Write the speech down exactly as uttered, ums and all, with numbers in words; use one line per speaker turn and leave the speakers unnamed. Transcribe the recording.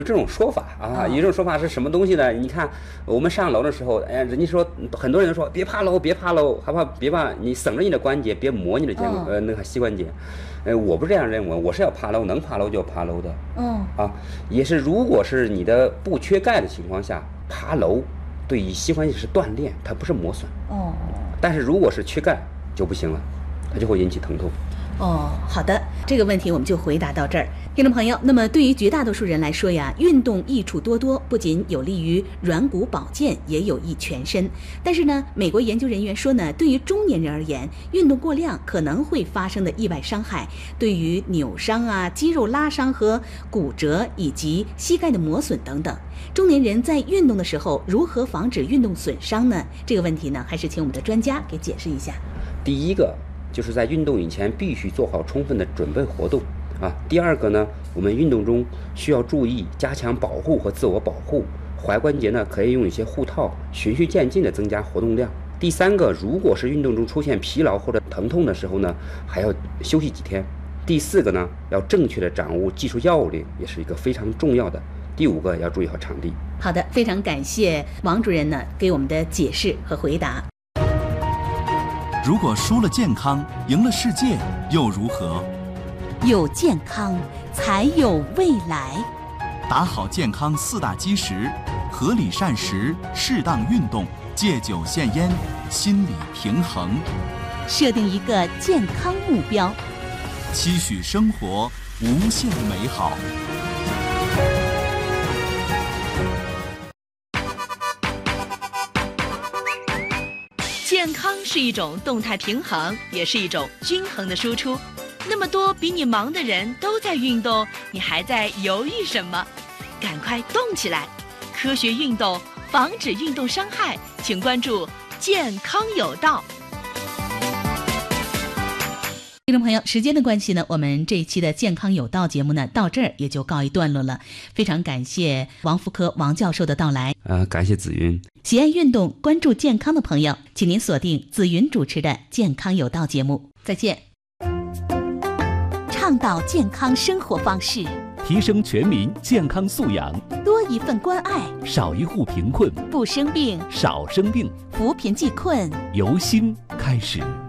这种说法啊，有、哦、这种说法是什么东西呢？你看我们上楼的时候，哎呀，人家说很多人说别爬楼，别爬楼，害怕别怕你省着你的关节，别磨你的肩、哦、呃那个膝关节。呃，我不是这样认为，我是要爬楼，能爬楼就爬楼的。嗯、哦、啊，也是如果是你的不缺钙的情况下，爬楼对于膝关节是锻炼，它不是磨损。哦，但是如果是缺钙就不行了，它就会引起疼痛。
哦，好的，这个问题我们就回答到这儿。听众朋友，那么对于绝大多数人来说呀，运动益处多多，不仅有利于软骨保健，也有益全身。但是呢，美国研究人员说呢，对于中年人而言，运动过量可能会发生的意外伤害，对于扭伤啊、肌肉拉伤和骨折以及膝盖的磨损等等，中年人在运动的时候如何防止运动损伤呢？这个问题呢，还是请我们的专家给解释一下。
第一个就是在运动以前必须做好充分的准备活动啊。第二个呢，我们运动中需要注意加强保护和自我保护，踝关节呢可以用一些护套，循序渐进的增加活动量。第三个，如果是运动中出现疲劳或者疼痛的时候呢，还要休息几天。第四个呢，要正确的掌握技术要领，也是一个非常重要的。第五个，要注意好场地。
好的，非常感谢王主任呢给我们的解释和回答。
如果输了健康，赢了世界，又如何？
有健康，才有未来。
打好健康四大基石：合理膳食、适当运动、戒酒限烟、心理平衡。
设定一个健康目标，
期许生活无限美好。
健康是一种动态平衡，也是一种均衡的输出。那么多比你忙的人都在运动，你还在犹豫什么？赶快动起来！科学运动，防止运动伤害，请关注健康有道。
听众朋友，时间的关系呢，我们这一期的健康有道节目呢，到这儿也就告一段落了。非常感谢王福科王教授的到来。
呃，感谢紫云。
喜爱运动、关注健康的朋友，请您锁定紫云主持的健康有道节目。再见。
倡导健康生活方式，
提升全民健康素养，
多一份关爱，
少一户贫困，
不生病，
少生病，
扶贫济困，
由心开始。